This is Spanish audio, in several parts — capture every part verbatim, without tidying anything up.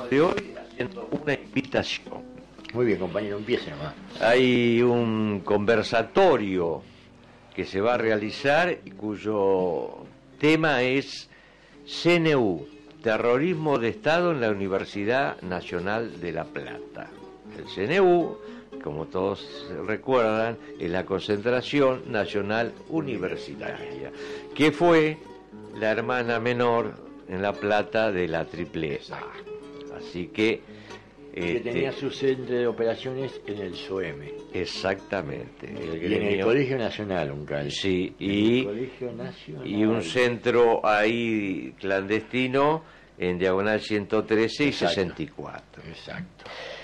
de hoy haciendo una invitación. Muy bien, compañero, empiece nomás. Hay un conversatorio que se va a realizar y cuyo tema es C N U, Terrorismo de Estado en la Universidad Nacional de La Plata. El C N U, como todos recuerdan, es la Concentración Nacional Universitaria, que fue la hermana menor en La Plata de la Triple A. Así que... que este, tenía su centro de operaciones en el S O E M. Exactamente. El Y en el Colegio Nacional, un cal. Sí, En y, el Colegio Nacional. y un centro ahí clandestino en diagonal ciento trece y Exacto. sesenta y cuatro. Exacto.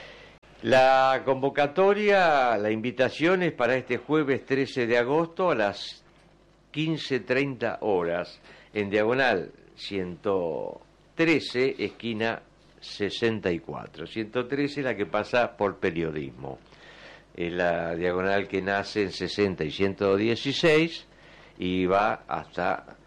La convocatoria, la invitación es para este jueves trece de agosto a las quince treinta horas en diagonal ciento trece, esquina sesenta y cuatro. ciento trece la que pasa por periodismo. Es la diagonal que nace en sesenta y ciento dieciséis y va hasta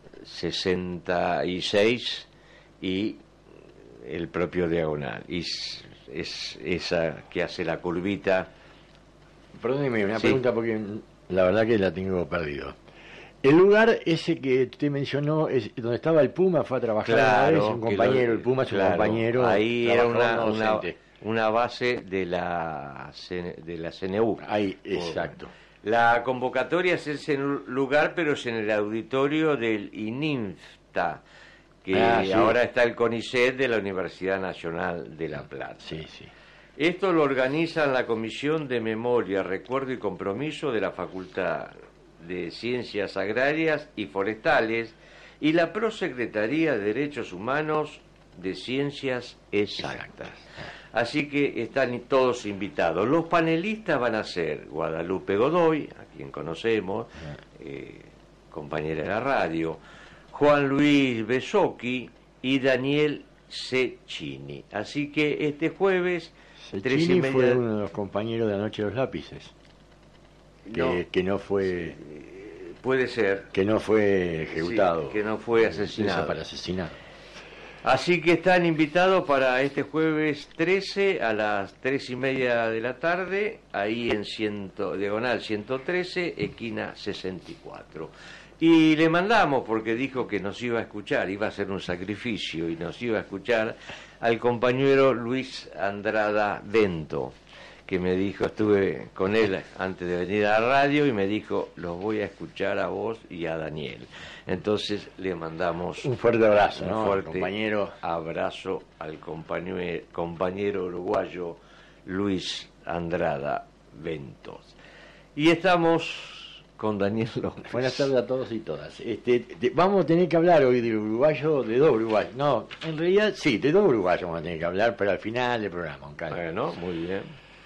sesenta y seis y el propio diagonal. Y es, es esa que hace la curvita. Perdóneme, una Sí. pregunta porque la verdad que la tengo perdido. El lugar ese que usted mencionó es donde estaba el Puma, fue a trabajar Claro, una vez, un que compañero, lo- el Puma es un claro, compañero. ahí era una, trabajador no una, docente. una base de la, C- de la C N U. Ahí, exacto. La convocatoria es ese lugar, pero es en el auditorio del ININFTA, que Ah, sí. ahora está el CONICET de la Universidad Nacional de La Plata. Sí, sí. Esto lo organizan la Comisión de Memoria, Recuerdo y Compromiso de la Facultad de Ciencias Agrarias y Forestales y la Prosecretaría de Derechos Humanos de Ciencias Exactas. Así que están todos invitados. Los panelistas van a ser Guadalupe Godoy, a quien conocemos, eh, compañera de la radio, Juan Luis Besocchi y Daniel Cecchini. Así que este jueves, tres y Cecchini media... fue uno de los compañeros de la Noche de los Lápices, que No, no, que no fue puede ser. que no fue ejecutado, Sí, que no fue asesinado. para asesinar. Así que están invitados para este jueves trece a las tres y media de la tarde, ahí en ciento, diagonal ciento trece, esquina sesenta y cuatro. Y le mandamos, porque dijo que nos iba a escuchar, iba a hacer un sacrificio y nos iba a escuchar, al compañero Luis Andrada Bento, que me dijo, estuve con él antes de venir a la radio y me dijo, los voy a escuchar a vos y a Daniel. Entonces le mandamos Un fuerte abrazo, un ¿no? fuerte compañero. abrazo al compañero, compañero uruguayo Luis Andrada Ventos. Y estamos con Daniel López. Buenas tardes a todos y todas. Este, te- vamos a tener que hablar hoy de uruguayo, de dos uruguayos. No, en realidad sí, de dos uruguayos vamos a tener que hablar, pero al final del programa, un calma. Bueno, muy bien.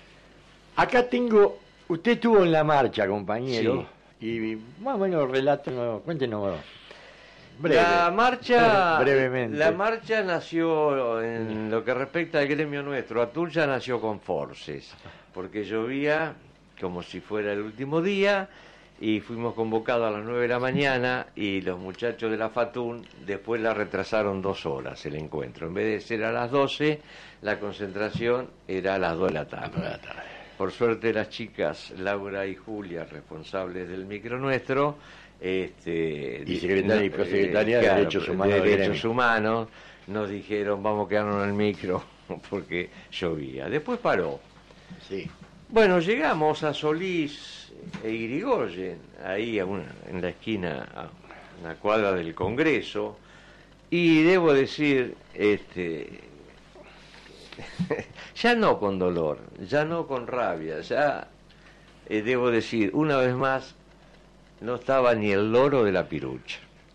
Acá tengo, usted estuvo en la marcha, compañero, y más o menos relátenos, cuéntenos breve. La marcha, brevemente. la marcha nació en lo que respecta al gremio nuestro. Atucha nació con forces, porque llovía como si fuera el último día y fuimos convocados a las nueve de la mañana y los muchachos de la FATUN después la retrasaron dos horas el encuentro. En vez de ser a las doce, la concentración era a las dos de la tarde. Por suerte las chicas Laura y Julia, responsables del micro nuestro, este, Y secretaria y eh, prosecretaria de claro, Derechos Humanos de del Derechos gremio. Humanos, nos dijeron vamos a quedarnos en el micro porque llovía. Después paró. Sí. Bueno, llegamos a Solís e Irigoyen, ahí a una- en la esquina, a una cuadra del Congreso, y debo decir, este, ya no con dolor, ya no con rabia, ya eh, debo decir, una vez más, no estaba ni el loro de la pirucha.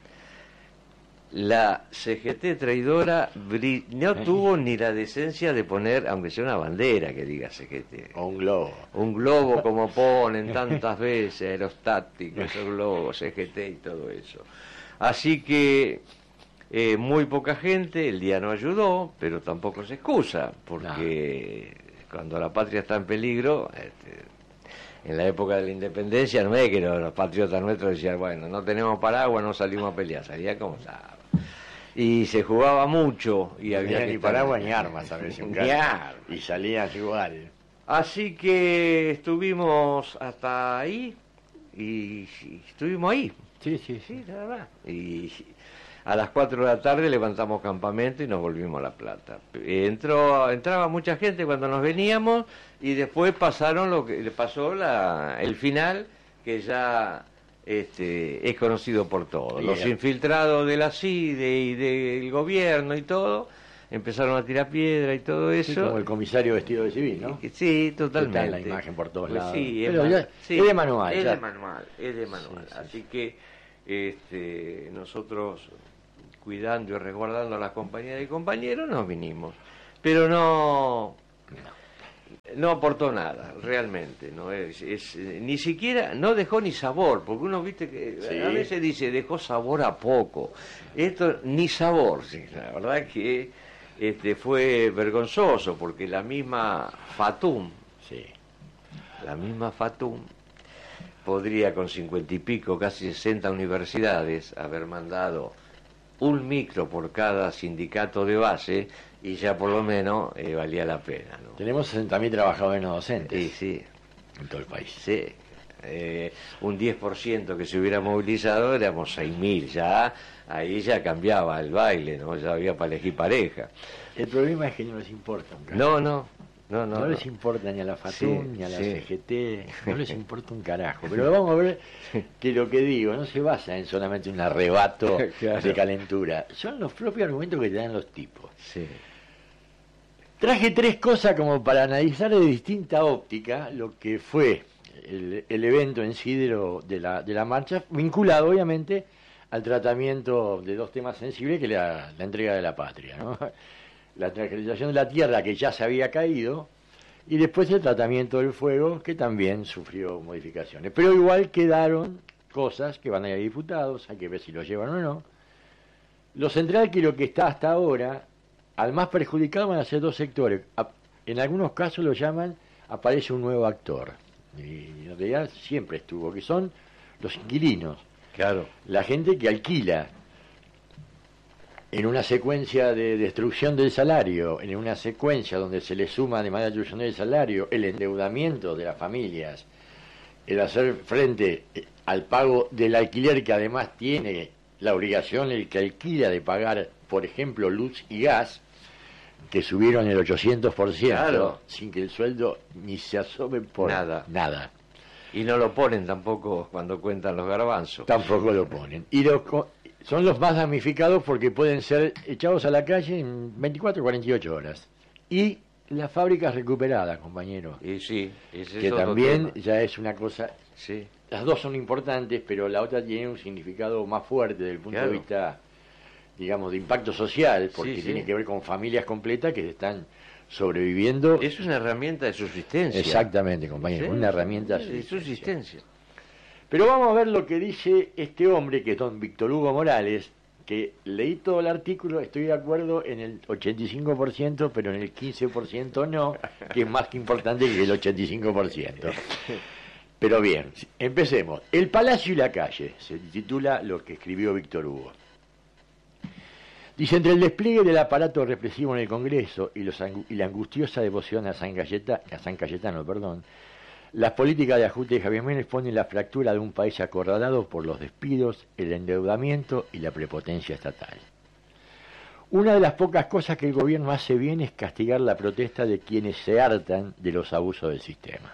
La C G T traidora bri- no tuvo ni la decencia de poner, aunque sea una bandera que diga C G T. O un globo. Un globo como ponen tantas veces, aerostáticos, esos globos, C G T y todo eso. Así que eh, muy poca gente, el día no ayudó, pero tampoco se excusa, porque cuando la patria está en peligro, este, en la época de la independencia, no es que los, los patriotas nuestros decían, bueno, no tenemos paraguas, no salimos a pelear, salía como estaba. y se jugaba mucho y había No que ni estar- paraguas ni armas a veces. un Ni caso. armas. Y salían igual. Así que estuvimos hasta ahí y, y estuvimos ahí. Sí, sí, Sí, nada más. Y a las cuatro de la tarde levantamos campamento y nos volvimos a La Plata. Entró, entraba mucha gente cuando nos veníamos y después pasaron lo que le pasó la, el final, que ya este, es conocido por todos. Los Bien. infiltrados de la C I D E y del gobierno y todo empezaron a tirar piedra y todo eso. Sí, como el comisario vestido de civil, ¿no? Sí, totalmente. Está en la imagen por todos Pues lados. sí, es, Pero ma- ya- sí, es de manual. Es ya. de manual, es de manual. Sí, sí, Así que este, nosotros, cuidando y resguardando a las compañeras y compañeros, nos vinimos. Pero no, no aportó nada, realmente. No es, es eh, ni siquiera, no dejó ni sabor, porque uno, viste, que Sí. a veces dice, dejó sabor a poco. Esto, ni sabor, sí, la verdad que este, fue vergonzoso, porque la misma Fatum, Sí. la misma Fatum podría con cincuenta y pico, casi sesenta universidades, haber mandado un micro por cada sindicato de base y ya por lo menos eh, valía la pena, ¿no? Tenemos sesenta mil trabajadores no docentes Sí, sí, en todo el país. sí. Eh, un diez por ciento que se hubiera movilizado éramos seis mil, ya ahí ya cambiaba el baile, ¿no? Ya había para elegir pareja. El problema es que no les importa un carajo. No, no, no, No, no. les no. importa ni a la Fatum, Sí, ni a la sí. C G T, no les importa un carajo. Pero vamos a ver que lo que digo no se basa en solamente un arrebato Claro. de calentura. Son los propios argumentos que te dan los tipos. Sí. Traje tres cosas como para analizar de distinta óptica lo que fue el, el evento en sí de, lo- de la, de la marcha, vinculado obviamente al tratamiento de dos temas sensibles, que la, la entrega de la patria, ¿no? La tranquilización de la tierra, que ya se había caído, y después el tratamiento del fuego, que también sufrió modificaciones. Pero igual quedaron cosas que van a ir a diputados, hay que ver si lo llevan o no. Lo central, que lo que está hasta ahora, al más perjudicado van a ser dos sectores. A- En algunos casos lo llaman, aparece un nuevo actor. Y en realidad siempre estuvo, que son los inquilinos, Claro. la gente que alquila. En una secuencia de destrucción del salario, en una secuencia donde se le suma de manera destrucción del salario el endeudamiento de las familias, el hacer frente eh, al pago del alquiler, que además tiene la obligación el que alquila de pagar, por ejemplo, luz y gas, que subieron el ochocientos por ciento, Claro. sin que el sueldo ni se asome por Nada. nada. Y no lo ponen tampoco cuando cuentan los garbanzos. Tampoco lo ponen. Y los co- son los más damnificados porque pueden ser echados a la calle en veinticuatro o cuarenta y ocho horas. Y las fábricas recuperadas, compañero, Y sí, ese que es otro también tema. ya es una cosa. Sí, Las dos son importantes, pero la otra tiene un significado más fuerte desde el punto Claro. de vista, digamos, de impacto social, porque Sí, sí. tiene que ver con familias completas que están sobreviviendo. es una herramienta de subsistencia. Exactamente, compañero, Sí, una herramienta de de subsistencia. Pero vamos a ver lo que dice este hombre, que es don Víctor Hugo Morales, que leí todo el artículo, estoy de acuerdo en el ochenta y cinco por ciento, pero en el quince por ciento no, que es más que importante que el ochenta y cinco por ciento. Pero bien, empecemos. El Palacio y la Calle, se titula lo que escribió Víctor Hugo. Dice, entre el despliegue del aparato represivo en el Congreso y, los angu- y la angustiosa devoción a San, Cayeta- a San Cayetano, perdón, las políticas de ajuste de Javier Menem ponen la fractura de un país acorralado por los despidos, el endeudamiento y la prepotencia estatal. Una de las pocas cosas que el gobierno hace bien es castigar la protesta de quienes se hartan de los abusos del sistema.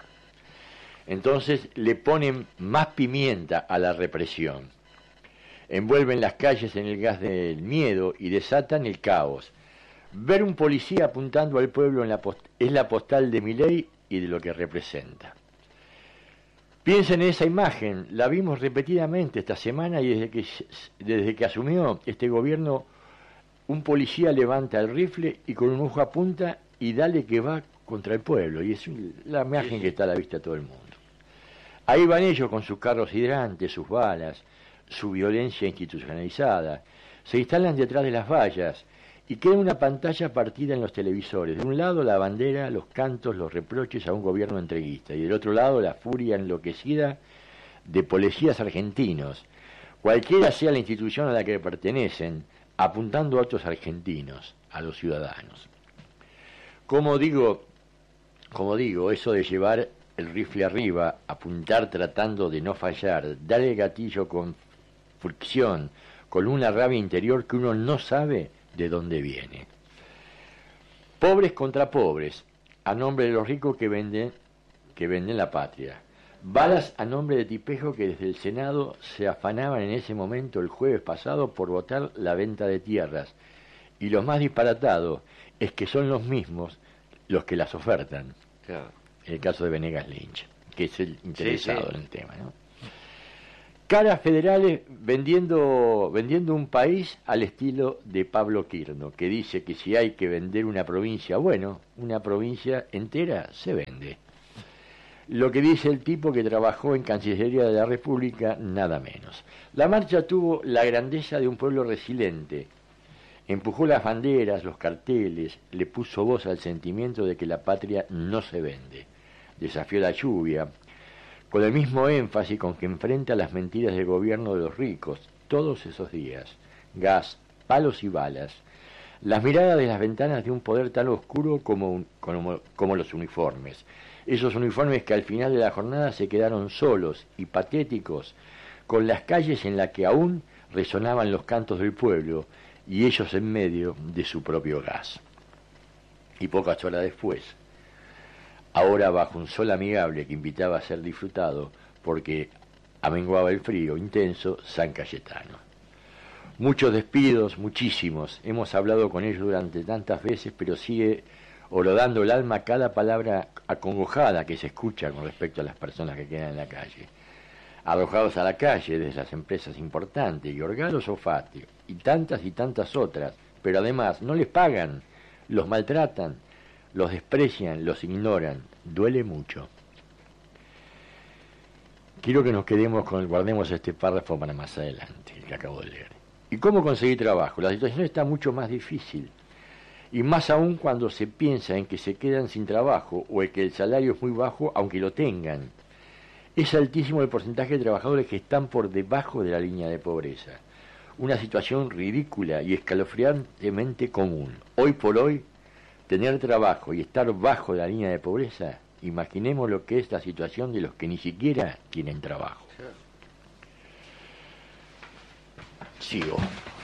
Entonces le ponen más pimienta a la represión. Envuelven las calles en el gas del miedo y desatan el caos. Ver un policía apuntando al pueblo en la post- es la postal de Milei y de lo que representa. Piensen en esa imagen, la vimos repetidamente esta semana y desde que, desde que asumió este gobierno, un policía levanta el rifle y con un ojo apunta y dale que va contra el pueblo. Y es un- la imagen Sí, sí. que está a la vista de todo el mundo. Ahí van ellos con sus carros hidrantes, sus balas, su violencia institucionalizada. Se instalan detrás de las vallas y queda una pantalla partida en los televisores. De un lado la bandera, los cantos, los reproches a un gobierno entreguista, y del otro lado la furia enloquecida de policías argentinos. Cualquiera sea la institución a la que pertenecen, apuntando a otros argentinos, a los ciudadanos. Como digo, como digo, eso de llevar el rifle arriba, apuntar tratando de no fallar, dar el gatillo con fricción, con una rabia interior que uno no sabe de dónde viene. Pobres contra pobres, a nombre de los ricos que venden, que venden la patria. Balas a nombre de tipejos que desde el Senado se afanaban en ese momento el jueves pasado por votar la venta de tierras. Y lo más disparatado es que son los mismos los que las ofertan. Claro. El caso de Venegas Lynch, que es el interesado Sí, sí. en el tema, ¿no? Caras federales vendiendo, vendiendo un país al estilo de Pablo Quirno, que dice que si hay que vender una provincia, bueno, una provincia entera se vende. Lo que dice el tipo que trabajó en Cancillería de la República, nada menos. La marcha tuvo la grandeza de un pueblo resiliente. Empujó las banderas, los carteles, le puso voz al sentimiento de que la patria no se vende. Desafió la lluvia, con el mismo énfasis con que enfrenta las mentiras del gobierno de los ricos, todos esos días. Gas, palos y balas. Las miradas de las ventanas de un poder tan oscuro como, un, como, como los uniformes. Esos uniformes que al final de la jornada se quedaron solos y patéticos, con las calles en las que aún resonaban los cantos del pueblo, y ellos en medio de su propio gas. Y pocas horas después, ahora bajo un sol amigable que invitaba a ser disfrutado, porque amenguaba el frío intenso, San Cayetano. Muchos despidos, muchísimos, hemos hablado con ellos durante tantas veces, pero sigue horodando el alma cada palabra acongojada que se escucha con respecto a las personas que quedan en la calle. Arrojados a la calle desde las empresas importantes, y Orgalos o Fati, y tantas y tantas otras, pero además no les pagan, los maltratan, los desprecian, los ignoran, duele mucho. Quiero que nos quedemos con, guardemos este párrafo para más adelante, el que acabo de leer. ¿Y cómo conseguir trabajo? La situación está mucho más difícil, y más aún cuando se piensa en que se quedan sin trabajo, o en que el salario es muy bajo, aunque lo tengan. Es altísimo el porcentaje de trabajadores que están por debajo de la línea de pobreza. Una situación ridícula y escalofriantemente común. Hoy por hoy, tener trabajo y estar bajo la línea de pobreza, imaginemos lo que es la situación de los que ni siquiera tienen trabajo. Sigo.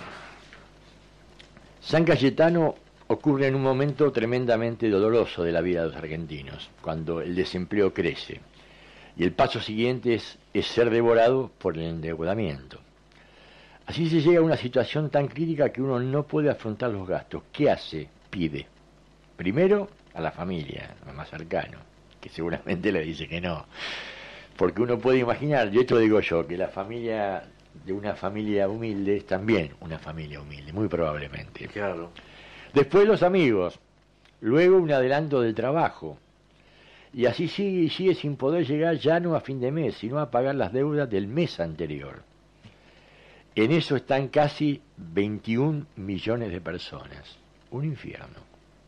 San Cayetano ocurre en un momento tremendamente doloroso de la vida de los argentinos, cuando el desempleo crece. Y el paso siguiente es, es ser devorado por el endeudamiento. Así se llega a una situación tan crítica que uno no puede afrontar los gastos. ¿Qué hace? Pide. Primero, a la familia, a lo más cercano, que seguramente le dice que no. Porque uno puede imaginar, y esto digo yo, que la familia de una familia humilde es también una familia humilde, muy probablemente. Claro. Después los amigos, luego un adelanto del trabajo. Y así sigue y sigue sin poder llegar ya no a fin de mes, sino a pagar las deudas del mes anterior. En eso están casi veintiún millones de personas. Un infierno.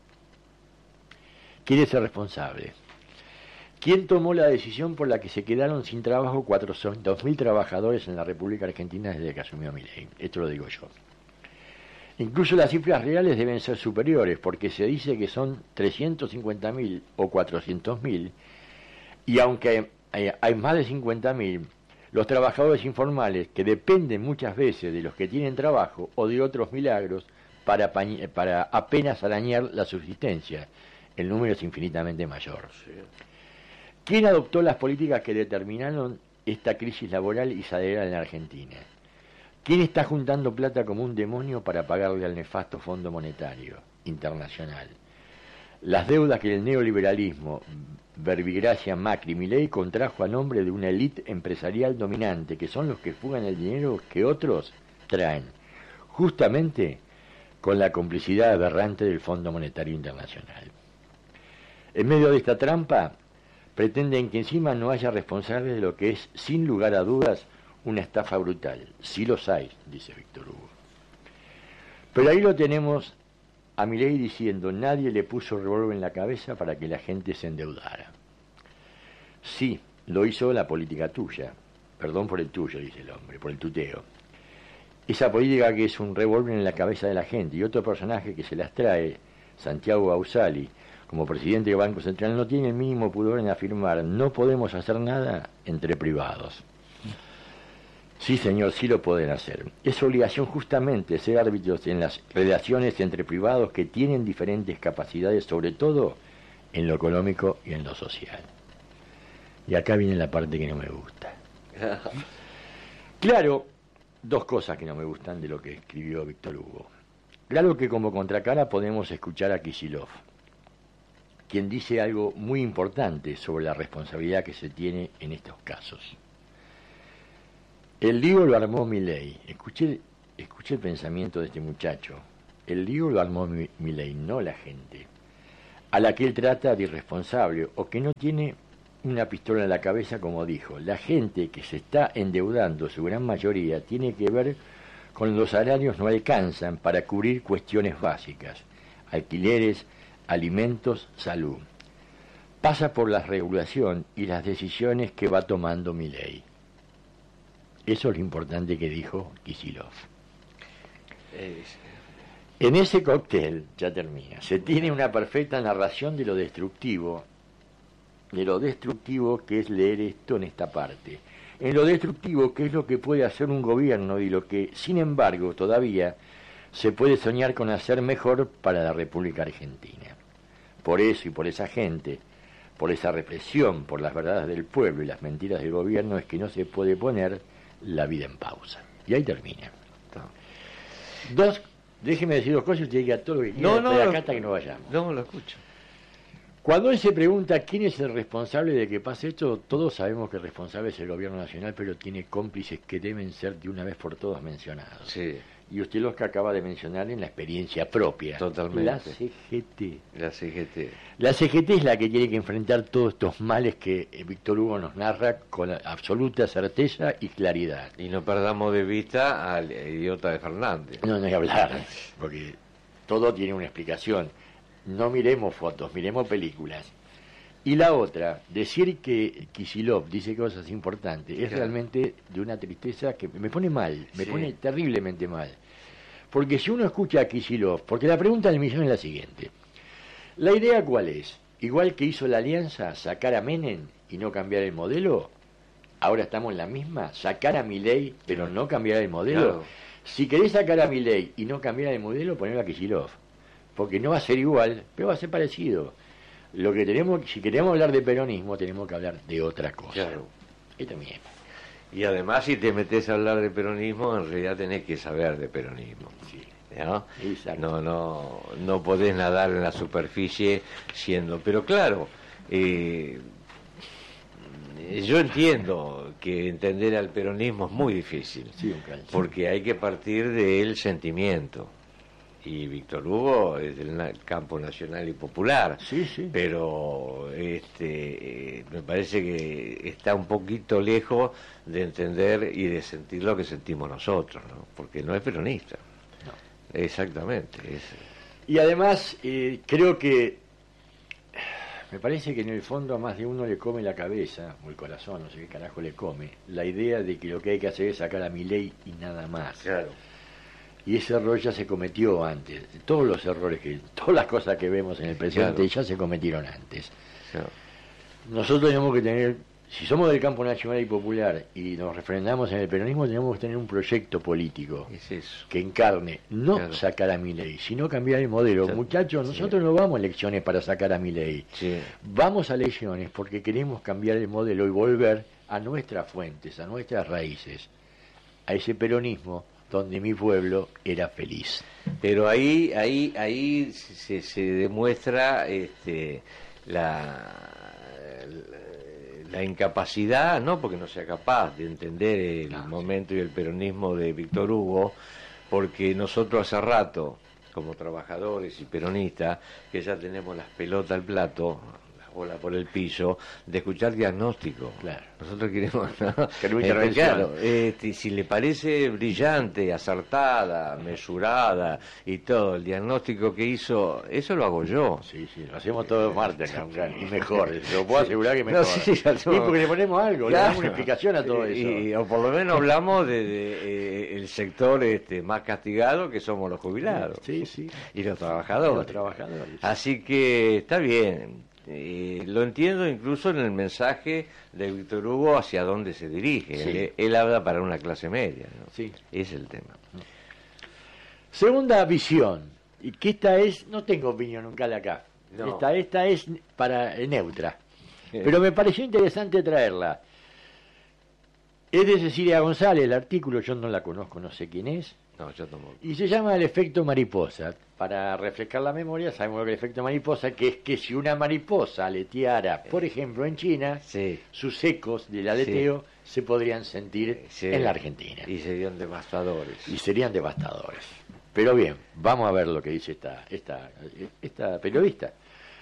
¿Quién es el responsable? ¿Quién tomó la decisión por la que se quedaron sin trabajo cuatrocientos mil trabajadores en la República Argentina desde que asumió Milei? Esto lo digo yo. Incluso las cifras reales deben ser superiores, porque se dice que son trescientos cincuenta mil o cuatrocientos mil, y aunque hay, hay más de cincuenta mil, los trabajadores informales, que dependen muchas veces de los que tienen trabajo o de otros milagros para, para apenas arañar la subsistencia, el número es infinitamente mayor. Sí. ¿Quién adoptó las políticas que determinaron esta crisis laboral y salarial en la Argentina? ¿Quién está juntando plata como un demonio para pagarle al nefasto Fondo Monetario Internacional? Las deudas que el neoliberalismo, Verbigracia, Macri, Milei contrajo a nombre de una élite empresarial dominante, que son los que fugan el dinero que otros traen, justamente con la complicidad aberrante del Fondo Monetario Internacional. En medio de esta trampa, pretenden que encima no haya responsables de lo que es, sin lugar a dudas, una estafa brutal. Sí los hay, dice Víctor Hugo. Pero ahí lo tenemos a Milei diciendo: nadie le puso revólver en la cabeza para que la gente se endeudara. Sí, lo hizo la política tuya. Perdón por el tuyo, dice el hombre, por el tuteo. esa política que es un revólver en la cabeza de la gente. Y otro personaje que se las trae, Santiago Ausali, como presidente del Banco Central, no tiene el mínimo pudor en afirmar: no podemos hacer nada entre privados. Sí, señor, sí lo pueden hacer. Es obligación justamente ser árbitros en las relaciones entre privados que tienen diferentes capacidades, sobre todo en lo económico y en lo social. Y acá viene la parte que no me gusta. Claro, dos cosas que no me gustan de lo que escribió Víctor Hugo. Claro que como contracara podemos escuchar a Kicillof, quien dice algo muy importante sobre la responsabilidad que se tiene en estos casos. El lío lo armó Milei. Escuché, escuché el pensamiento de este muchacho. El lío lo armó Milei, no la gente, a la que él trata de irresponsable o que no tiene una pistola en la cabeza, como dijo. La gente que se está endeudando, su gran mayoría, tiene que ver con los salarios no alcanzan para cubrir cuestiones básicas: alquileres, alimentos, salud. Pasa por la regulación y las decisiones que va tomando Milei. Eso es lo importante que dijo Kicillof. En ese cóctel, ya termina, se tiene una perfecta narración de lo destructivo, de lo destructivo que es leer esto en esta parte, en lo destructivo que es lo que puede hacer un gobierno y lo que, sin embargo, todavía se puede soñar con hacer mejor para la República Argentina. Por eso y por esa gente, por esa represión, por las verdades del pueblo y las mentiras del gobierno, es que no se puede poner la vida en pausa. Y ahí termina. Dos, déjeme decir dos cosas y usted diga todo lo que quiera. No, no, acá lo, hasta que no vayamos. No, lo escucho. Cuando él se pregunta quién es el responsable de que pase esto, todos sabemos que el responsable es el gobierno nacional, pero tiene cómplices que deben ser de una vez por todas mencionados. Sí. Y usted los que acaba de mencionar en la experiencia propia. Totalmente. La C G T. La C G T. La C G T es la que tiene que enfrentar todos estos males que Víctor Hugo nos narra con absoluta certeza y claridad. Y no perdamos de vista al idiota de Fernández. No, no hay que hablar, porque todo tiene una explicación. No miremos fotos, miremos películas. Y la otra, decir que Kicillof dice cosas importantes es claro. Realmente de una tristeza que me pone mal, me sí. pone terriblemente mal. Porque si uno escucha a Kicillof, porque la pregunta del millón es la siguiente: ¿la idea cuál es? Igual que hizo la Alianza, sacar a Menem y no cambiar el modelo, ahora estamos en la misma, sacar a Milei pero no cambiar el modelo. Claro. Si querés sacar a Milei y no cambiar el modelo, ponelo a Kicillof, porque no va a ser igual, pero va a ser parecido. Lo que tenemos, si queremos hablar de peronismo, tenemos que hablar de otra cosa. Claro. Y también. Y además, si te metes a hablar de peronismo, en realidad tenés que saber de peronismo. Sí. ¿No? No, no, no podés nadar en la superficie siendo. Pero claro, eh, yo entiendo que entender al peronismo es muy difícil, sí, porque hay que partir del sentimiento. Y Víctor Hugo es del campo nacional y popular, sí, sí. Pero este, eh, me parece que está un poquito lejos de entender y de sentir lo que sentimos nosotros, ¿no? Porque no es peronista. No. Exactamente. Es... Y además, eh, creo que me parece que en el fondo a más de uno le come la cabeza, o el corazón, no sé qué carajo le come, la idea de que lo que hay que hacer es sacar a Milei y nada más. Claro. Y ese error ya se cometió antes. Todos los errores, que todas las cosas que vemos en el presente claro. ya se cometieron antes. Claro. Nosotros tenemos que tener, si somos del campo nacional y popular y nos refrendamos en el peronismo, tenemos que tener un proyecto político es eso. Que encarne, no claro. sacar a Milei, sino cambiar el modelo. Sí. Muchachos, nosotros sí. no vamos a elecciones para sacar a Milei. Sí. Vamos a elecciones porque queremos cambiar el modelo y volver a nuestras fuentes, a nuestras raíces, a ese peronismo donde mi pueblo era feliz. Pero ahí ahí ahí se, se demuestra este la, la la incapacidad, no porque no sea capaz de entender el no, momento sí. y el peronismo de Víctor Hugo, porque nosotros hace rato, como trabajadores y peronistas, que ya tenemos las pelotas al plato, las bola por el piso de escuchar diagnóstico. Claro. Nosotros queremos, ¿no? Que no Eh, intervención. claro, este, si le parece brillante, acertada, mesurada y todo el diagnóstico que hizo, eso lo hago yo. Sí, sí, lo hacemos todos los martes, Caucán, y mejor, te lo puedo asegurar que No, mejor. sí, sí, Sí, porque le ponemos algo, le Claro. damos una explicación a todo eso. Y, o por lo menos hablamos de, de, eh, el sector este, más castigado, que somos los jubilados. Sí, sí. Y los trabajadores. Los trabajadores. Así que está bien. Eh, lo entiendo incluso en el mensaje de Víctor Hugo hacia dónde se dirige. Sí. Él, él habla para una clase media, ¿no? Sí. Ese es el tema. Segunda visión, y que esta es, no tengo opinión nunca de acá, No. esta, esta es para eh, neutra, pero me pareció interesante traerla. Es de Cecilia González, el artículo, yo no la conozco, no sé quién es, No, yo tomo. y se llama el efecto mariposa. Para refrescar la memoria, sabemos que el efecto mariposa, que es que si una mariposa aleteara, por ejemplo, en China, Sí. sus ecos del aleteo se podrían sentir Sí. en la Argentina. Y serían devastadores. Y serían devastadores. Pero bien, vamos a ver lo que dice esta, esta, esta periodista.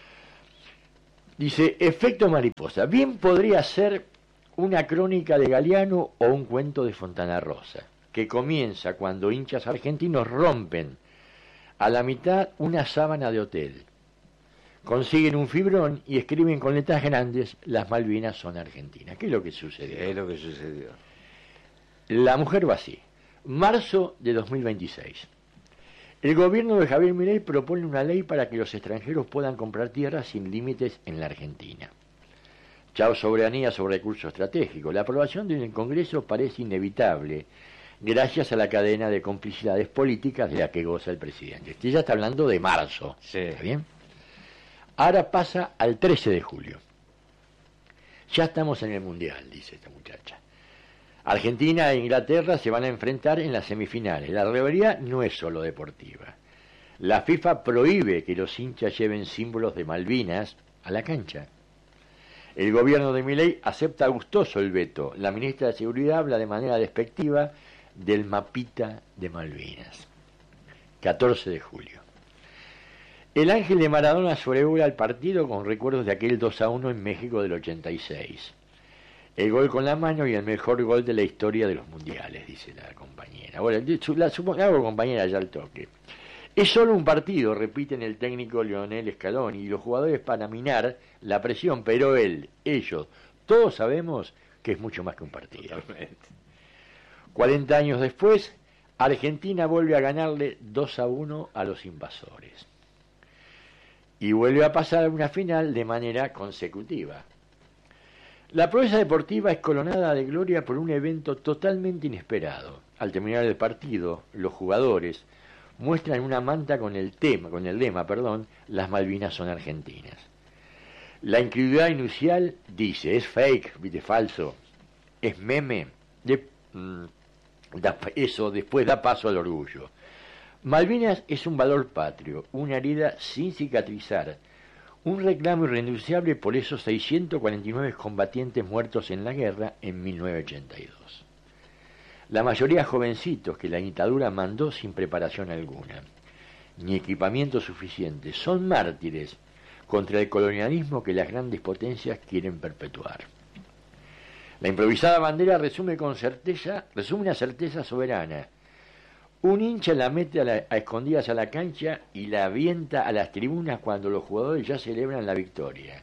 Dice, efecto mariposa. Bien podría ser una crónica de Galeano o un cuento de Fontana Rosa, que comienza cuando hinchas argentinos rompen a la mitad una sábana de hotel, consiguen un fibrón y escriben con letras grandes, las Malvinas son argentinas. ¿Qué es lo que sucedió? Es lo que sucedió. La mujer va así. Marzo de dos mil veintiséis. El gobierno de Javier Milei propone una ley para que los extranjeros puedan comprar tierras sin límites en la Argentina. Chao soberanía sobre recursos estratégicos. La aprobación del Congreso parece inevitable gracias a la cadena de complicidades políticas de la que goza el presidente. Este ya está hablando de marzo. Sí. ¿Está bien? Ahora pasa al trece de julio. Ya estamos en el Mundial, dice esta muchacha. Argentina e Inglaterra se van a enfrentar en las semifinales. La rivalidad no es solo deportiva. La FIFA prohíbe que los hinchas lleven símbolos de Malvinas a la cancha. El gobierno de Milei acepta gustoso el veto. La ministra de Seguridad habla de manera despectiva del mapita de Malvinas. catorce de julio. El ángel de Maradona sobrevuela el partido con recuerdos de aquel dos a uno en México del ochenta y seis. El gol con la mano y el mejor gol de la historia de los mundiales, dice la compañera. Bueno, la supongo hago compañera ya al toque. Es solo un partido, repiten el técnico Lionel Scaloni, y los jugadores para minar la presión, pero él, ellos, todos sabemos que es mucho más que un partido. Totalmente. cuarenta años después, Argentina vuelve a ganarle dos a uno a los invasores. Y vuelve a pasar a una final de manera consecutiva. La proeza deportiva es coronada de gloria por un evento totalmente inesperado. Al terminar el partido, los jugadores muestran una manta con el tema, con el lema, perdón, las Malvinas son argentinas. La incredulidad inicial dice, es fake, viste, falso, es meme, de, mm, da, eso después da paso al orgullo. Malvinas es un valor patrio, una herida sin cicatrizar, un reclamo irrenunciable por esos seiscientos cuarenta y nueve combatientes muertos en la guerra en mil novecientos ochenta y dos. La mayoría jovencitos que la dictadura mandó sin preparación alguna, ni equipamiento suficiente, son mártires contra el colonialismo que las grandes potencias quieren perpetuar. La improvisada bandera resume con certeza, resume una certeza soberana. Un hincha la mete a, la, a escondidas a la cancha y la avienta a las tribunas cuando los jugadores ya celebran la victoria.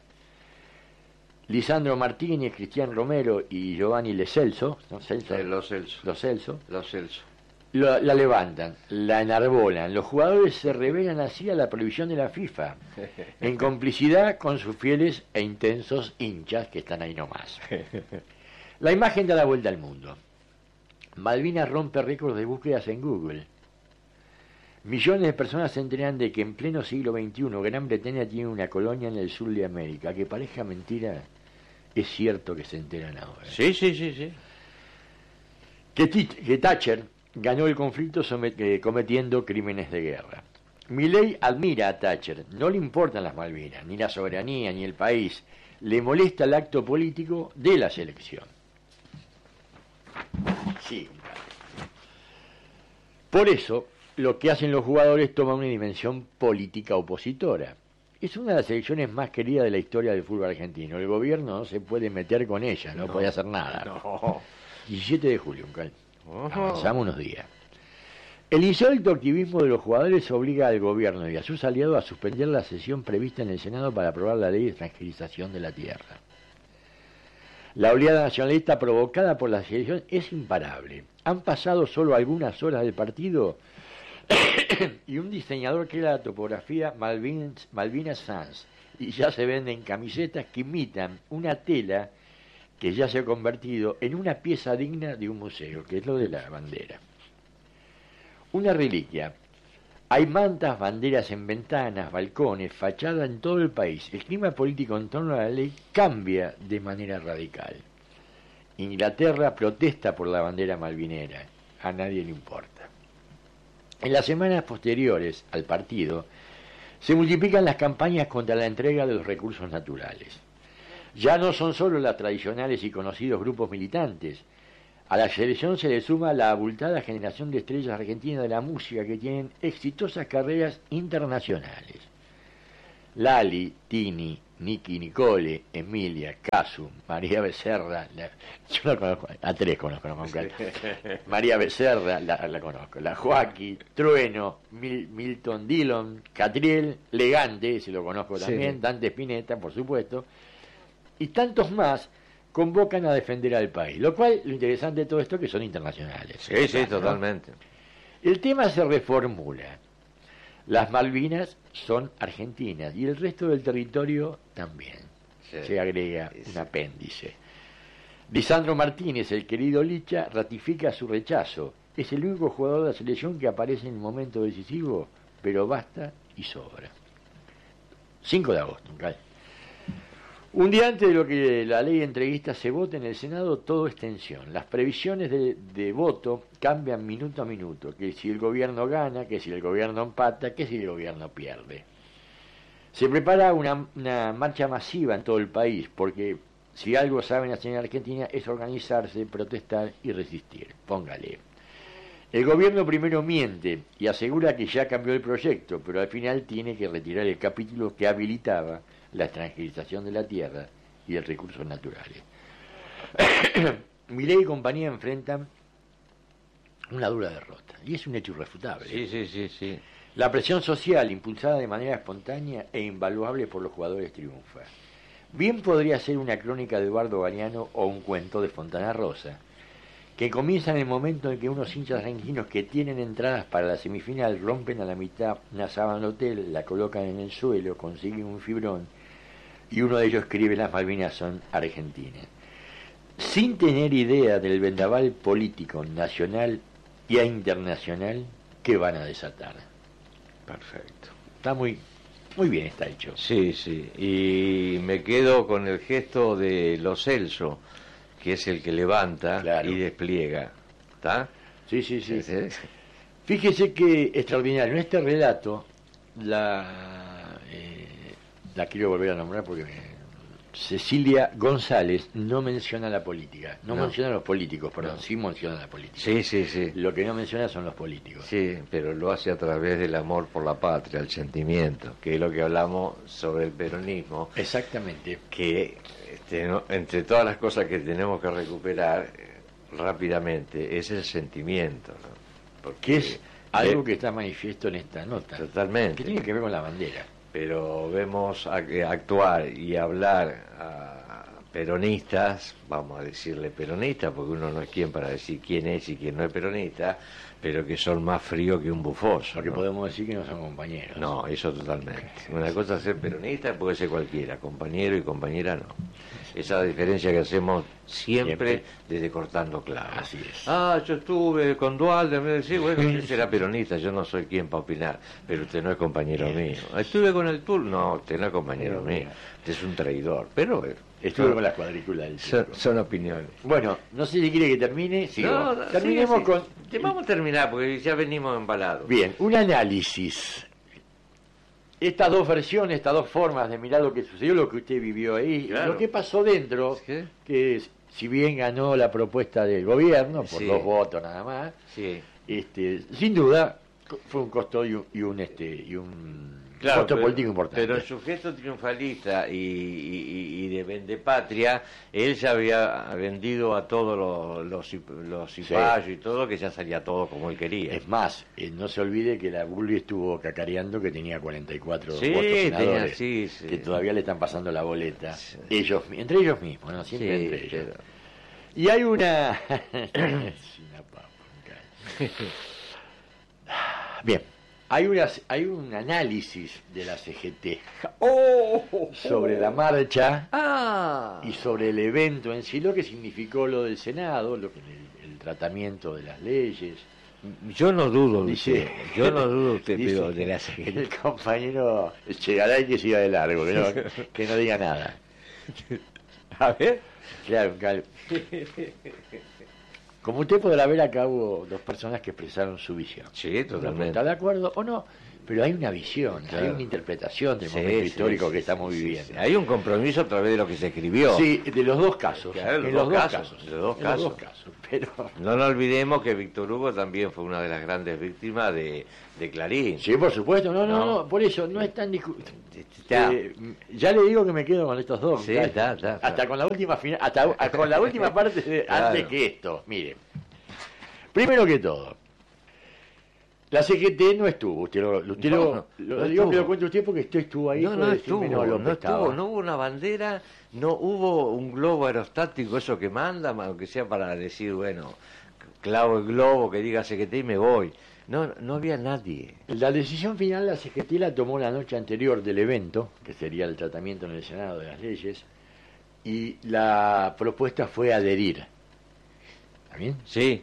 Lisandro Martínez, Cristian Romero y Giovanni Le Celso, ¿no? Celso, Eh, los Celso. los Celso, Los Celso. lo, la levantan, la enarbolan. Los jugadores se revelan así a la prohibición de la FIFA, en complicidad con sus fieles e intensos hinchas que están ahí nomás. La imagen da la vuelta al mundo. Malvinas rompe récords de búsquedas en Google. Millones de personas se enteran de que en pleno siglo veintiuno Gran Bretaña tiene una colonia en el sur de América. Que parezca mentira, es cierto que se enteran ahora. Sí, sí, sí, sí. Que, que Thatcher ganó el conflicto eh, cometiendo crímenes de guerra. Milei admira a Thatcher, no le importan las Malvinas, ni la soberanía, ni el país. Le molesta el acto político de la selección. Sí. Por eso, lo que hacen los jugadores toma una dimensión política opositora. es una de las elecciones más queridas de la historia del fútbol argentino. El gobierno no se puede meter con ella, no, no puede hacer nada. No. diecisiete de julio, Uncal. Avanzamos unos días. El insólito activismo de los jugadores obliga al gobierno y a sus aliados a suspender la sesión prevista en el Senado para aprobar la ley de extranjerización de la tierra. La oleada nacionalista provocada por la selección es imparable. Han pasado solo algunas horas del partido y un diseñador crea la topografía Malvinas, Malvinas Sans y ya se venden camisetas que imitan una tela que ya se ha convertido en una pieza digna de un museo, que es lo de la bandera. Una reliquia. Hay mantas, banderas en ventanas, balcones, fachadas en todo el país. El clima político en torno a la ley cambia de manera radical. Inglaterra protesta por la bandera malvinera. A nadie le importa. En las semanas posteriores al partido, se multiplican las campañas contra la entrega de los recursos naturales. Ya no son solo las tradicionales y conocidos grupos militantes. A la selección se le suma la abultada generación de estrellas argentinas de la música que tienen exitosas carreras internacionales. Lali, Tini, Nicky Nicole, Emilia, Casu, María Becerra, la, yo la conozco, a tres conozco, no conozco. María Becerra, la, la conozco, la Joaquí, Trueno, Mil, Milton Dillon, Catriel, Legante, si lo conozco también, sí. Dante Spinetta, por supuesto, y tantos más convocan a defender al país, lo cual, lo interesante de todo esto es que son internacionales. Sí, sí, ¿no? Totalmente. El tema se reformula. Las Malvinas son argentinas y el resto del territorio también. Sí. Se agrega sí. un apéndice. Lisandro Martínez, el querido Licha, ratifica su rechazo. Es el único jugador de la selección que aparece en el momento decisivo, pero basta y sobra. cinco de agosto, ¿okay? Un día antes de lo que la ley entreguista se vote en el Senado, todo es tensión. Las previsiones de, de voto cambian minuto a minuto, que si el gobierno gana, que si el gobierno empata, que si el gobierno pierde. Se prepara una, una marcha masiva en todo el país, porque si algo saben hacer en Argentina es organizarse, protestar y resistir. Póngale. El gobierno primero miente y asegura que ya cambió el proyecto, pero al final tiene que retirar el capítulo que habilitaba la extranjerización de la tierra y de recursos naturales. Milei y compañía enfrentan una dura derrota, y es un hecho irrefutable. Sí, sí, sí, sí. La presión social, impulsada de manera espontánea e invaluable por los jugadores, triunfa. Bien podría ser una crónica de Eduardo Galeano o un cuento de Fontana Rosa, que comienza en el momento en que unos hinchas argentinos que tienen entradas para la semifinal rompen a la mitad una sábana de hotel, la colocan en el suelo, consiguen un fibrón, y uno de ellos escribe: las Malvinas son argentinas. Sin tener idea del vendaval político nacional y internacional que van a desatar. Perfecto. Está muy, muy bien, está hecho. Sí, sí. Y me quedo con el gesto de Lo Celso, que es el que levanta claro. y despliega. ¿Está? Sí, sí, sí. ¿Sí? Fíjese que extraordinario. En este relato, la... Eh, la quiero volver a nombrar porque me... Cecilia González no menciona la política, no, no. menciona a los políticos, perdón, no. sí menciona la política. Sí, sí, sí. Lo que no menciona son los políticos. Sí, pero lo hace a través del amor por la patria, el sentimiento, que es lo que hablamos sobre el peronismo. Exactamente. Que este, no, entre todas las cosas que tenemos que recuperar eh, rápidamente es el sentimiento, ¿no? Porque que es algo que está manifiesto en esta nota. Totalmente. Que tiene que ver con la bandera. Pero vemos actuar y hablar a peronistas, vamos a decirle peronistas, porque uno no es quien para decir quién es y quién no es peronista, pero que son más fríos que un bufoso. Porque ¿no? Podemos decir que no son compañeros. No, eso totalmente. Una cosa es ser peronista, puede ser cualquiera, compañero y compañera no. Esa es la diferencia que hacemos siempre, siempre. desde Cortando Clavos. Así es. Ah, yo estuve con Dualde, me decía, bueno, usted será peronista, yo no soy quien para opinar, pero usted no es compañero Bien. mío. Estuve con el Tour, no, usted no es compañero mío, mío, usted es un traidor, pero bueno. Estuve con la cuadrícula del son, son opiniones. Bueno, no sé si quiere que termine. Sí, no, no, terminemos sí, con... Sí. Vamos a terminar porque ya venimos embalados. Bien, un análisis. Estas dos versiones, estas dos formas de mirar lo que sucedió, lo que usted vivió ahí, claro. lo que pasó dentro, ¿Sí? que si bien ganó la propuesta del gobierno, por sí. dos votos nada más, sí. este, sin duda Fue un costo y un, y un este y un Claro, costo pero, político importante. pero en su gesto triunfalista y, y, y de vendepatria, él ya había vendido a todos los, los, los cipayos sí. y todo, que ya salía todo como él quería. Es más, eh, no se olvide que la Bulli estuvo cacareando que tenía cuarenta y cuatro sí, votos senadores, tenía, sí, sí. que todavía le están pasando la boleta, sí. ellos entre ellos mismos, ¿no? Siempre sí, entre ellos. Pero... Y hay una... una papa, bien. Hay, unas, hay un análisis de la C G T oh, oh, sobre la marcha ah. y sobre el evento en sí, lo que significó lo del Senado, lo que el, el tratamiento de las leyes. Yo no dudo, dice, yo no dudo usted, dice, pero de la C G T. El compañero llegará y que siga de largo, que no, que no diga nada. A ver. Claro, claro. Como usted podrá ver, acá hubo dos personas que expresaron su visión. Sí, totalmente. ¿Está de acuerdo o no? Pero hay una visión, claro. Hay una interpretación del sí, momento sí, histórico sí, que estamos sí, viviendo. Sí, hay un compromiso a través de lo que se escribió. Sí, de los dos casos. Claro, en los, los dos dos casos. casos. De los dos en casos. Los dos casos pero... No nos olvidemos que Víctor Hugo también fue una de las grandes víctimas de, de Clarín. Sí, por supuesto. No, no, no, no por eso no es tan discutible. Eh, ya le digo que me quedo con estos dos. Sí, está, está, hasta está. con la última final, hasta con la última parte de, claro. Antes que esto. Mire, primero que todo, la C G T no estuvo. Usted lo, usted no, lo, no, lo no digo que lo cuente usted porque usted estuvo ahí. No, no estuvo, no, no estuvo, no hubo una bandera, no hubo un globo aerostático, eso que manda, aunque sea para decir, bueno, clavo el globo, que diga C G T y me voy. No, no había nadie. La decisión final la C G T la tomó la noche anterior del evento, que sería el tratamiento en el Senado de las leyes, y la propuesta fue adherir. ¿Está bien? Sí.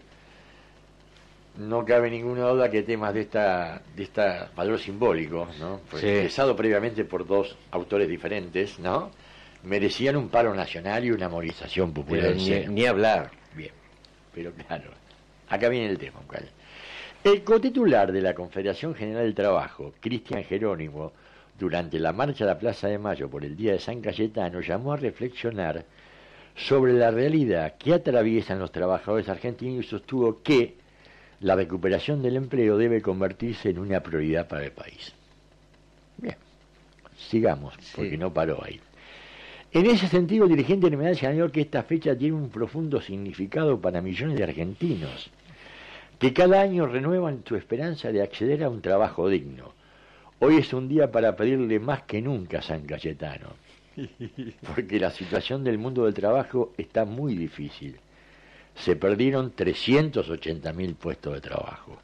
No cabe ninguna duda que temas de esta de esta valor simbólico, ¿no? Fue sí. expresado previamente por dos autores diferentes, ¿no? Merecían un paro nacional y una movilización popular. Ni, ni hablar. Bien, pero claro, acá viene el tema, ¿cuál? El cotitular de la Confederación General del Trabajo, Cristian Jerónimo, durante la marcha a la Plaza de Mayo por el Día de San Cayetano, llamó a reflexionar sobre la realidad que atraviesan los trabajadores argentinos y sostuvo que la recuperación del empleo debe convertirse en una prioridad para el país. Bien, sigamos, porque sí. no paró ahí. En ese sentido, el dirigente gremial señaló que esta fecha tiene un profundo significado para millones de argentinos, que cada año renuevan su esperanza de acceder a un trabajo digno. Hoy es un día para pedirle más que nunca a San Cayetano, porque la situación del mundo del trabajo está muy difícil. Se perdieron trescientos ochenta mil puestos de trabajo.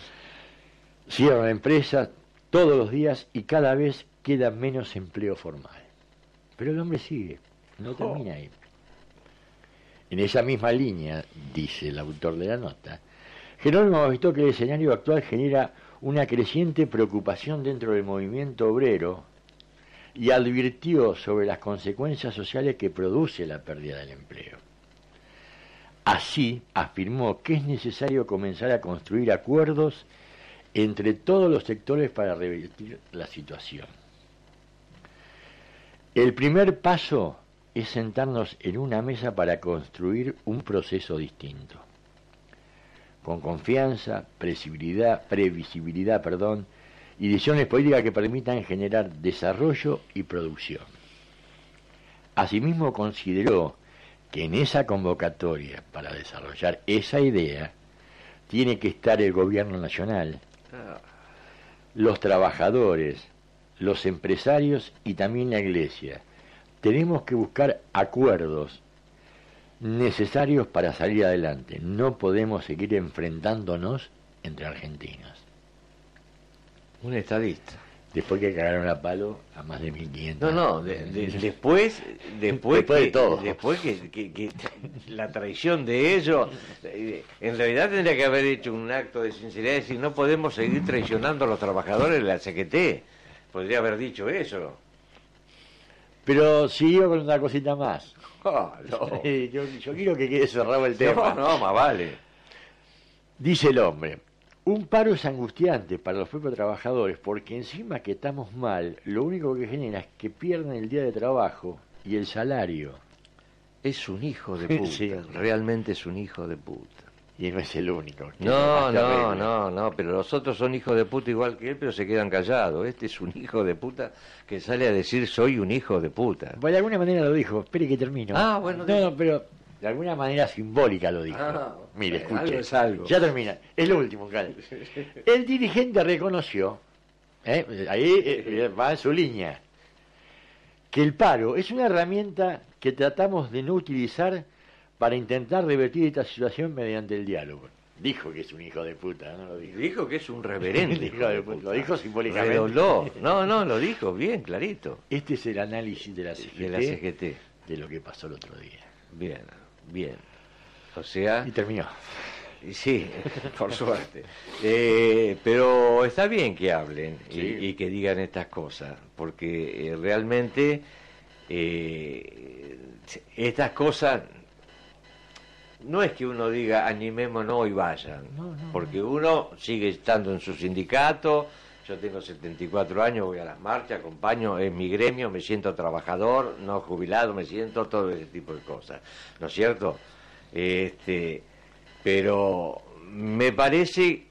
Cierran empresas todos los días y cada vez queda menos empleo formal. Pero el hombre sigue, no termina ahí. En esa misma línea, dice el autor de la nota, Jerónimo manifestó que el escenario actual genera una creciente preocupación dentro del movimiento obrero y advirtió sobre las consecuencias sociales que produce la pérdida del empleo. Así, afirmó que es necesario comenzar a construir acuerdos entre todos los sectores para revertir la situación. El primer paso es sentarnos en una mesa para construir un proceso distinto, con confianza, previsibilidad, previsibilidad, perdón, y decisiones políticas que permitan generar desarrollo y producción. Asimismo, consideró que en esa convocatoria para desarrollar esa idea tiene que estar el gobierno nacional, los trabajadores, los empresarios y también la iglesia. Tenemos que buscar acuerdos necesarios para salir adelante. No podemos seguir enfrentándonos entre argentinos. Un estadista. Después que cagaron a palo a más de mil quinientos. No, no, de, de, después, después, después que, de todo. Después que, que, que la traición de ellos, en realidad tendría que haber hecho un acto de sinceridad y decir, no podemos seguir traicionando a los trabajadores de la C G T. Podría haber dicho eso. Pero siguió con una cosita más. Oh, no. yo, yo quiero que quede cerrado el tema. No, no, más vale. Dice el hombre, un paro es angustiante para los propios trabajadores porque encima que estamos mal, lo único que genera es que pierden el día de trabajo y el salario. Es un hijo de puta, sí, realmente es un hijo de puta. Y no es el único. No, no, no, no, pero los otros son hijos de puta igual que él, pero se quedan callados. Este es un hijo de puta que sale a decir soy un hijo de puta. Pues de alguna manera lo dijo, espere que termino. Ah, bueno. No, no, pero de alguna manera simbólica lo dijo. Ah, Mire, bueno, escuche. algo es algo. Ya termina. Es lo último, Cal. El dirigente reconoció, ¿eh? ahí eh, va en su línea, que el paro es una herramienta que tratamos de no utilizar para intentar revertir esta situación mediante el diálogo. Dijo que es un hijo de puta, ¿no lo dijo? Dijo que es un reverente hijo de puta. Lo dijo simbólicamente. Redobló. No, no, lo dijo bien, clarito. Este es el análisis de la C G T, De la C G T. de lo que pasó el otro día. Bien, bien. O sea... Y terminó. Sí, por suerte. Eh, pero está bien que hablen y, Sí. y que digan estas cosas, porque eh, realmente eh, estas cosas no es que uno diga animémonos y vayan, No, no, porque uno sigue estando en su sindicato. Yo tengo setenta y cuatro años, voy a las marchas, acompaño, es mi gremio, me siento trabajador, no jubilado, me siento todo ese tipo de cosas, ¿no es cierto? Este, pero me parece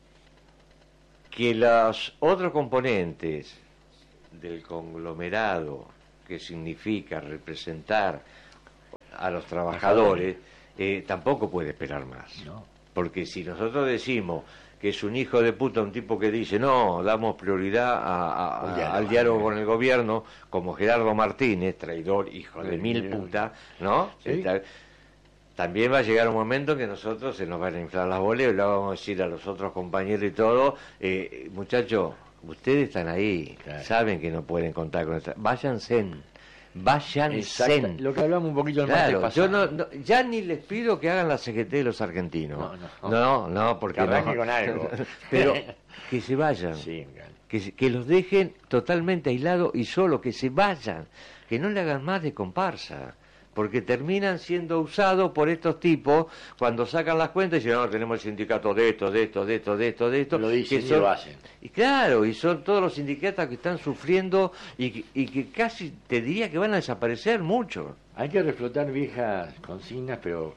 que los otros componentes del conglomerado, que significa representar a los trabajadores, eh, tampoco puede esperar más. No. Porque si nosotros decimos que es un hijo de puta, un tipo que dice, no, damos prioridad a, a, a, diálogo, al diálogo con el gobierno, como Gerardo Martínez, traidor, hijo de mil puta, ¿no? ¿Sí? Está- también va a llegar un momento que nosotros se nos van a inflar las bolas y le vamos a decir a los otros compañeros y todo, eh, muchachos, ustedes están ahí, Claro. saben que no pueden contar con esta, váyanse, váyanse. Exacto. Lo que hablamos un poquito el martes Claro, pasado. yo no, no- ya ni les pido que hagan la C G T de los argentinos. No, no. no, no, porque Que arranque no. con algo. Pero que se vayan, Sí, Gal. que, se- que los dejen totalmente aislados y solos, que se vayan, que no le hagan más de comparsa, porque terminan siendo usados por estos tipos cuando sacan las cuentas y dicen, no, tenemos el sindicato de esto, de esto, de esto, de esto, de esto. Lo dicen que y son- lo hacen. Y claro, y son todos los sindicatos que están sufriendo y, que- y que casi te diría que van a desaparecer muchos. Hay que reflotar viejas consignas, pero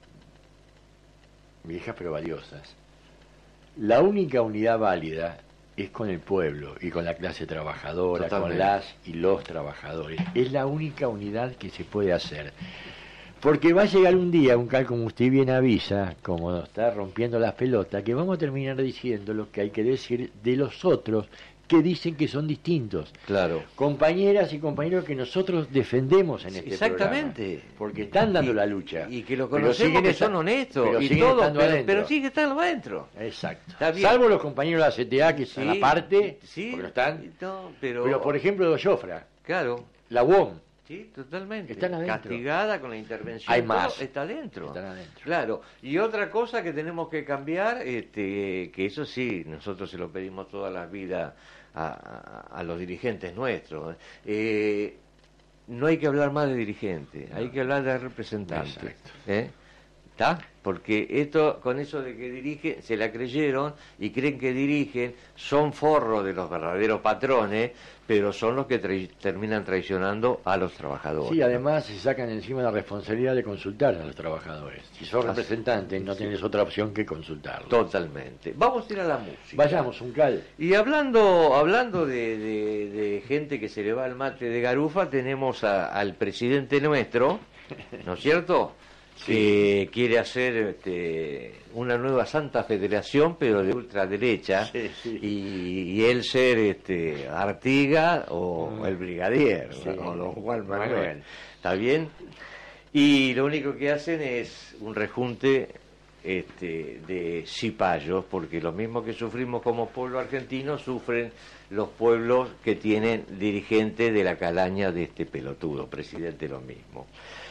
viejas pero valiosas. La única unidad válida es con el pueblo y con la clase trabajadora, Totalmente. con las y los trabajadores. Es la única unidad que se puede hacer. Porque va a llegar un día, un cal como usted bien avisa, como está rompiendo las pelotas, que vamos a terminar diciendo lo que hay que decir de los otros que dicen que son distintos. Claro. Compañeras y compañeros que nosotros defendemos en este Exactamente. programa, porque están dando Y- la lucha. Y que lo Pero conocemos, siguen que esta- son honestos pero y siguen todo, estando pero, adentro. pero sí que están adentro. Exacto. Está bien. Salvo los compañeros de la C T A que están Sí, aparte, sí, porque no están. no, pero, Pero por ejemplo, los Jofra, claro, la U O M, sí, totalmente. Están adentro. Castigada con la intervención. Hay todo, más. está adentro. están adentro. Claro, y otra cosa que tenemos que cambiar, este, que eso sí, nosotros se lo pedimos toda la vida a, a- a los dirigentes nuestros, eh, no hay que hablar más de dirigentes, hay que hablar de representantes. Exacto. ¿eh? ¿Está? Porque esto, con eso de que dirigen, se la creyeron y creen que dirigen, son forros de los verdaderos patrones, pero son los que trai- terminan traicionando a los trabajadores. Sí, además se sacan encima la responsabilidad de consultar a los trabajadores. Si sos representante, no tenés otra opción que consultarlos. Totalmente. Vamos a ir a la música. Vayamos, un cal. Y hablando hablando de, de- de gente que se le va al mate de garufa, tenemos a- al presidente nuestro, ¿no es cierto? Que quiere hacer este, una nueva Santa Federación, pero de ultraderecha, Sí, sí. Y, y él ser este, Artiga o Mm. el Brigadier, Sí. o don Juan Manuel. Manuel. ¿Está bien? Y lo único que hacen es un rejunte este, de cipayos, porque lo mismo que sufrimos como pueblo argentino, sufren los pueblos que tienen dirigentes de la calaña de este pelotudo, presidente lo mismo.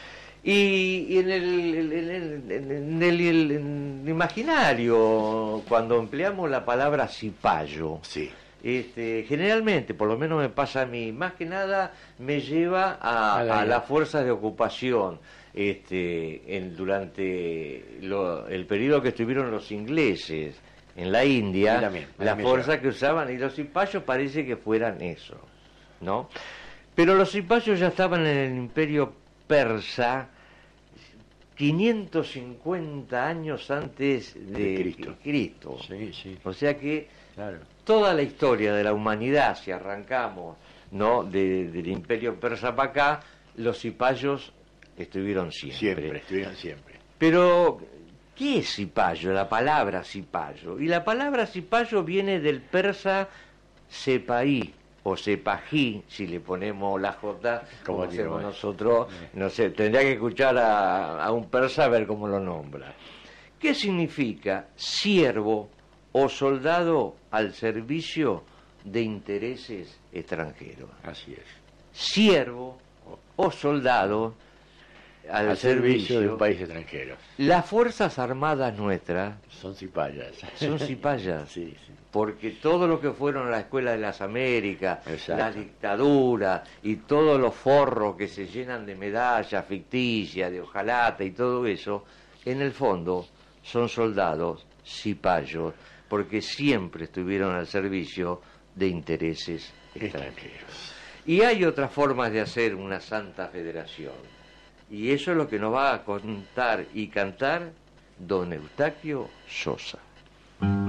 Y, y en, el, en, el, en el- el- en el imaginario, cuando empleamos la palabra cipayo, Sí. este, generalmente, por lo menos me pasa a mí, más que nada me lleva a, A la a idea. las fuerzas de ocupación este, en, durante lo- el periodo que estuvieron los ingleses en la India, Sí, también, a mí las me fuerzas lleva. que usaban, y los cipayos parece que fueran eso, ¿no? Pero los cipayos ya estaban en el imperio persa quinientos cincuenta años antes de, de Cristo. Cristo. Sí, sí. O sea que Claro. toda la historia de la humanidad, si arrancamos, ¿no?, de, del Imperio Persa para acá, los cipayos estuvieron siempre. Siempre, estuvieron siempre. Pero, ¿qué es cipayo? La palabra cipayo. Y la palabra cipayo viene del persa sepaí, o sepají, si le ponemos la J, como hacemos nosotros. No sé, tendría que escuchar a, a un persa a ver cómo lo nombra. ¿Qué significa siervo o soldado al servicio de intereses extranjeros? Así es. Siervo o soldado al, al servicio, servicio de un país extranjero. Las Fuerzas Armadas nuestras son cipayas. Son cipayas. Sí, sí. Porque todo lo que fueron a la Escuela de las Américas, Exacto. la dictadura y todos los forros que se llenan de medallas ficticias, de hojalata y todo eso, en el fondo son soldados cipayos, porque siempre estuvieron al servicio de intereses extranjeros. Y hay otras formas de hacer una santa federación. Y eso es lo que nos va a contar y cantar don Eustaquio Sosa.